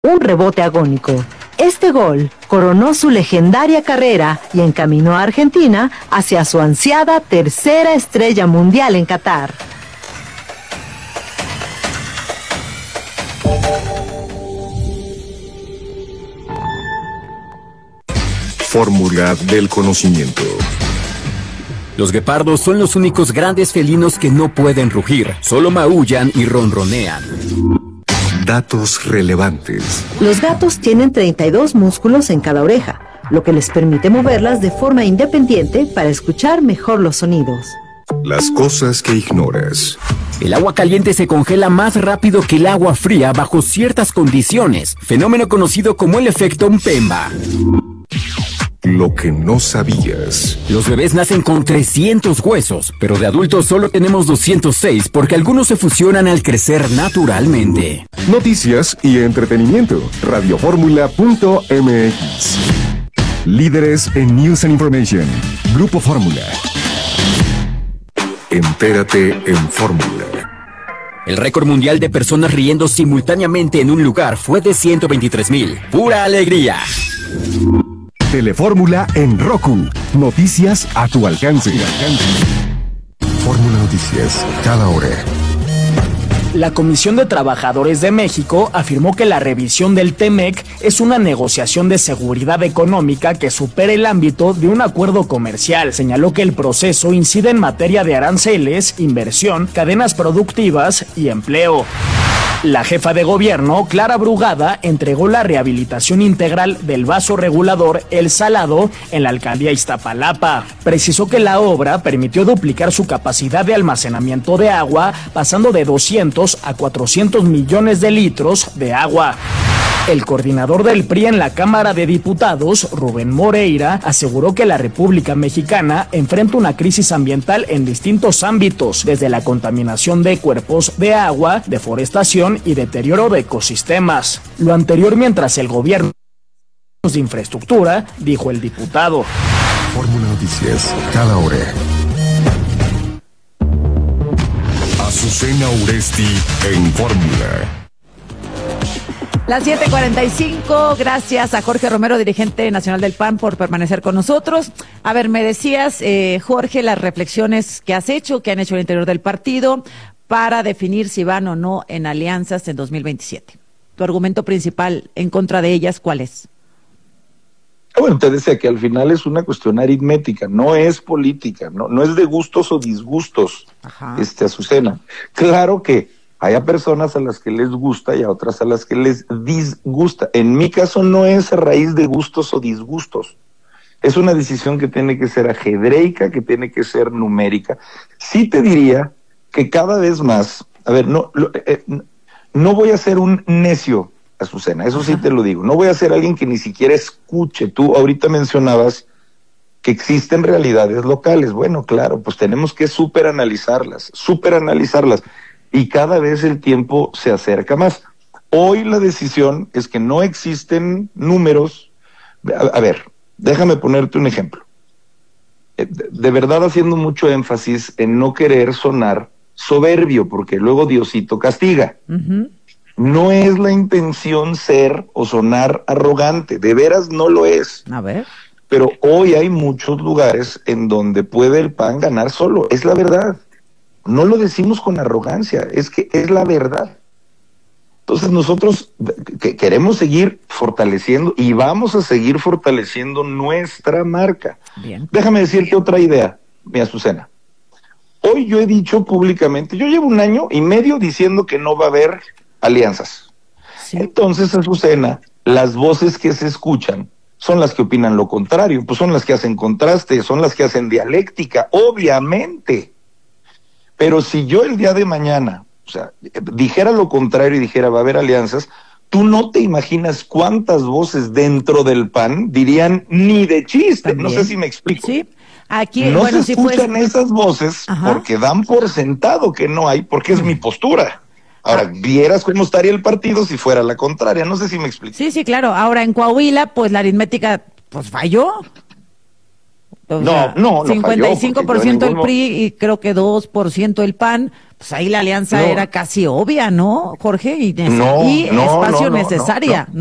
un rebote agónico. Este gol coronó su legendaria carrera y encaminó a Argentina hacia su ansiada tercera estrella mundial en Qatar. Fórmula del conocimiento. Los guepardos son los únicos grandes felinos que no pueden rugir, solo maullan y ronronean. Datos relevantes. Los gatos tienen 32 músculos en cada oreja, lo que les permite moverlas de forma independiente para escuchar mejor los sonidos. Las cosas que ignoras. El agua caliente se congela más rápido que el agua fría bajo ciertas condiciones, fenómeno conocido como el efecto Mpemba. Lo que no sabías. Los bebés nacen con 300 huesos, pero de adultos solo tenemos 206 porque algunos se fusionan al crecer naturalmente. Noticias y entretenimiento. Radioformula.mx. Líderes en News and Information. Grupo Fórmula. Entérate en Fórmula. El récord mundial de personas riendo simultáneamente en un lugar fue de 123,000. ¡Pura alegría! Telefórmula en Roku. Noticias a tu alcance. Fórmula Noticias, cada hora. La Comisión de Trabajadores de México afirmó que la revisión del TEMEC es una negociación de seguridad económica que supera el ámbito de un acuerdo comercial. Señaló que el proceso incide en materia de aranceles, inversión, cadenas productivas y empleo. La jefa de gobierno, Clara Brugada, entregó la rehabilitación integral del vaso regulador El Salado en la alcaldía Iztapalapa. Precisó que la obra permitió duplicar su capacidad de almacenamiento de agua, pasando de 200 a 400 millones de litros de agua. El coordinador del PRI en la Cámara de Diputados, Rubén Moreira, aseguró que la República Mexicana enfrenta una crisis ambiental en distintos ámbitos, desde la contaminación de cuerpos de agua, deforestación y deterioro de ecosistemas. Lo anterior mientras el gobierno de infraestructura, dijo el diputado. Fórmula Noticias, cada hora. Azucena Uresti en Fórmula. Las 7:45, gracias a Jorge Romero, dirigente nacional del PAN, por permanecer con nosotros. A ver, me decías, Jorge, las reflexiones que has hecho, que han hecho el interior del partido, para definir si van o no en alianzas en 2027. Tu argumento principal en contra de ellas, ¿cuál es? Bueno, te decía que al final es una cuestión aritmética, no es política, no es de gustos o disgustos, Azucena. Claro que hay a personas a las que les gusta y a otras a las que les disgusta. En mi caso no es a raíz de gustos o disgustos. Es una decisión que tiene que ser ajedreica, que tiene que ser numérica. Sí te diría que cada vez más, a ver, no voy a ser un necio, Azucena, eso sí te lo digo. No voy a ser alguien que ni siquiera escuche. Tú ahorita mencionabas que existen realidades locales. Bueno, claro, pues tenemos que superanalizarlas. Y cada vez el tiempo se acerca más. Hoy la decisión es que no existen números. A ver, déjame ponerte un ejemplo. De verdad haciendo mucho énfasis en no querer sonar soberbio, porque luego Diosito castiga. Uh-huh. No es la intención ser o sonar arrogante, de veras no lo es. A ver. Pero hoy hay muchos lugares en donde puede el PAN ganar solo, es la verdad. No lo decimos con arrogancia, es que es la verdad. Entonces nosotros queremos seguir fortaleciendo y vamos a seguir fortaleciendo nuestra marca. Bien. Déjame decirte otra idea, mi Azucena. Hoy yo he dicho públicamente, yo llevo 1 año y medio diciendo que no va a haber alianzas. Sí. Entonces, Azucena, las voces que se escuchan son las que opinan lo contrario, pues son las que hacen contraste, son las que hacen dialéctica, obviamente. Pero si yo el día de mañana, dijera lo contrario y dijera va a haber alianzas, tú no te imaginas cuántas voces dentro del PAN dirían ni de chiste. También. No sé si me explico. Sí, aquí no se escuchan esas voces. Ajá. Porque dan por sentado que no hay, porque es mi postura. Ahora, vieras cómo estaría el partido si fuera la contraria. No sé si me explico. Sí, claro. Ahora en Coahuila, pues la aritmética, pues falló. O sea, no 55% el falló, PRI y creo que 2% el PAN. Pues ahí la alianza era casi obvia, ¿no, Jorge? Y espacio necesaria, ¿no?